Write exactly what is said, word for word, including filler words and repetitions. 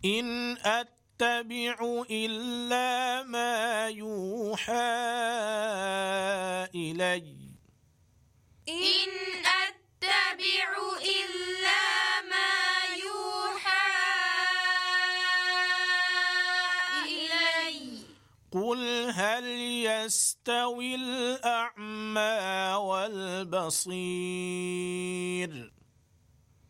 إن أتبع إلا ما يوحى إلي إن أتبع إلا ما يوحى إلي قل هل يستوي الأعمى والبصير